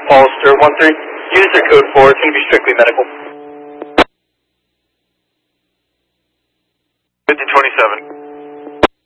Ulster 13, user code 4, it's going to be strictly medical. 5027.